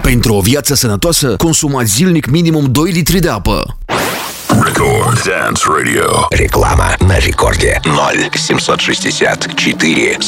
Pentru o viață sănătoasă, consumați zilnic minimum 2 litri de apă. Record Dance Radio. Реклама на рекорде 0764